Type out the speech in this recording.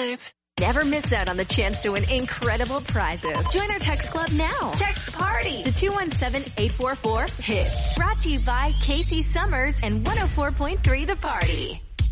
babe. Never miss out on the chance to win incredible prizes. Join our text club now. Text PARTY to 217-844-HITS. Brought to you by Casey Summers and 104.3 The Party.